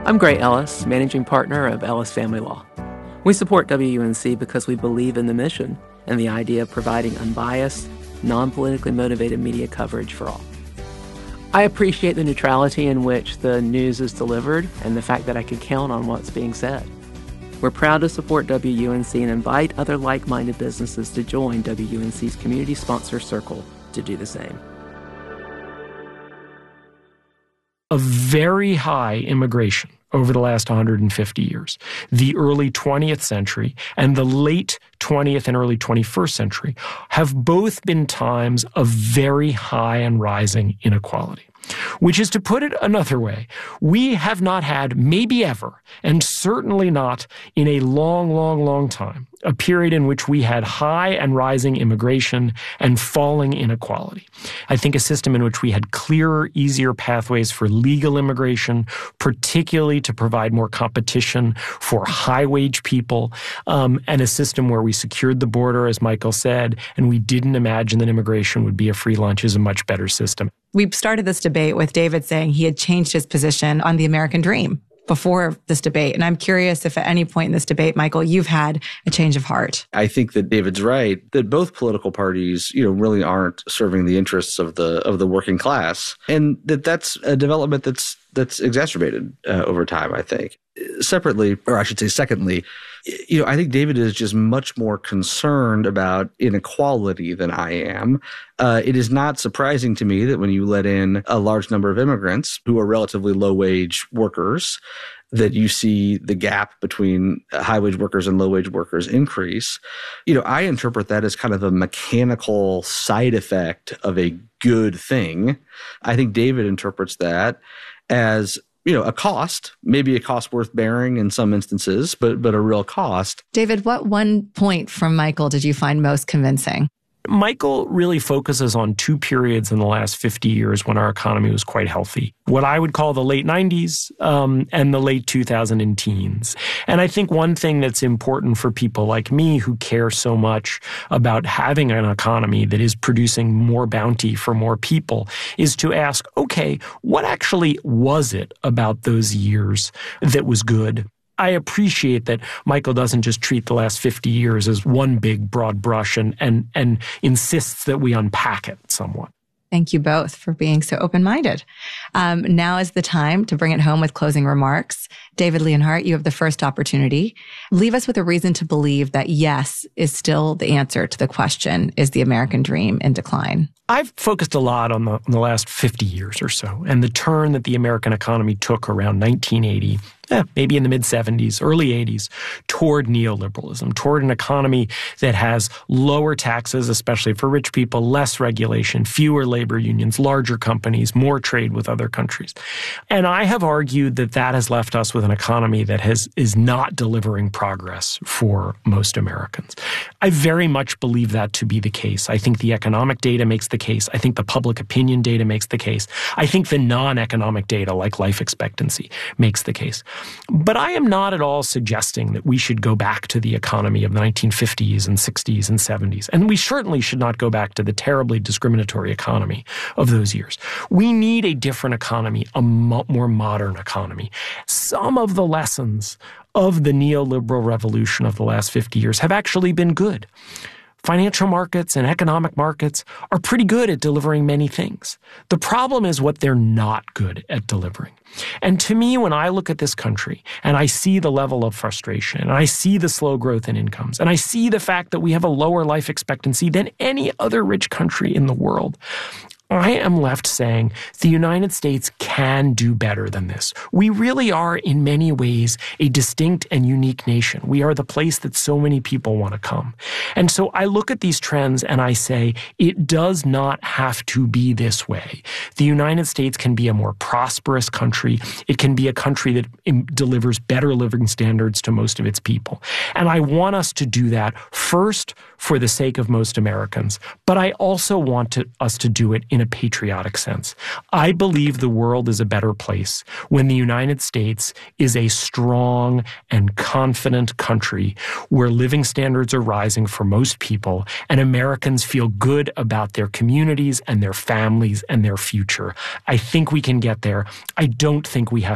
I'm Gray Ellis, managing partner of Ellis Family Law. We support WUNC because we believe in the mission and the idea of providing unbiased, non-politically motivated media coverage for all. I appreciate the neutrality in which the news is delivered and the fact that I can count on what's being said. We're proud to support WUNC and invite other like-minded businesses to join WUNC's community sponsor circle to do the same. A very high immigration over the last 150 years. The early 20th century and the late 20th and early 21st century have both been times of very high and rising inequality. Which is, to put it another way, we have not had, maybe ever, and certainly not in a long time, a period in which we had high and rising immigration and falling inequality. I think a system in which we had clearer, easier pathways for legal immigration, particularly to provide more competition for high-wage people, and a system where we secured the border, as Michael said, and we didn't imagine that immigration would be a free lunch is a much better system. We started this debate with David saying he had changed his position on the American dream before this debate. And I'm curious if at any point in this debate, Michael, you've had a change of heart. I think that David's right, that both political parties, really aren't serving the interests of the working class. And that's a development that's exacerbated over time, I think. Separately, or I should say secondly, I think David is just much more concerned about inequality than I am. It is not surprising to me that when you let in a large number of immigrants who are relatively low-wage workers, that you see the gap between high-wage workers and low-wage workers increase. I interpret that as kind of a mechanical side effect of a good thing. I think David interprets that as a cost, maybe a cost worth bearing in some instances, but a real cost. David, what one point from Michael did you find most convincing? Michael really focuses on two periods in the last 50 years when our economy was quite healthy. What I would call the late 90s and the late 2000 teens. And I think one thing that's important for people like me who care so much about having an economy that is producing more bounty for more people is to ask, okay, what actually was it about those years that was good? I appreciate that Michael doesn't just treat the last 50 years as one big broad brush and insists that we unpack it somewhat. Thank you both for being so open-minded. Now is the time to bring it home with closing remarks. David Leonhardt, you have the first opportunity. Leave us with a reason to believe that yes is still the answer to the question, is the American dream in decline? I've focused a lot on the last 50 years or so and the turn that the American economy took around 1980, maybe in the mid-70s, early 80s, toward neoliberalism, toward an economy that has lower taxes, especially for rich people, less regulation, fewer labor unions, larger companies, more trade with other countries. And I have argued that that has left us with an economy that is not delivering progress for most Americans. I very much believe that to be the case. I think the economic data makes the case. I think the public opinion data makes the case. I think the non-economic data, like life expectancy, makes the case. But I am not at all suggesting that we should go back to the economy of the 1950s and 60s and 70s. And we certainly should not go back to the terribly discriminatory economy of those years. We need a different economy, a more modern economy. Some of the lessons of the neoliberal revolution of the last 50 years have actually been good. Financial markets and economic markets are pretty good at delivering many things. The problem is what they're not good at delivering. And to me, when I look at this country and I see the level of frustration and I see the slow growth in incomes and I see the fact that we have a lower life expectancy than any other rich country in the world, I am left saying the United States can do better than this. We really are, in many ways, a distinct and unique nation. We are the place that so many people want to come. And so I look at these trends and I say, it does not have to be this way. The United States can be a more prosperous country. It can be a country that delivers better living standards to most of its people. And I want us to do that first for the sake of most Americans, but I also want us to do it in a patriotic sense. I believe the world is a better place when the United States is a strong and confident country where living standards are rising for most people and Americans feel good about their communities and their families and their future. I think we can get there. I don't think we have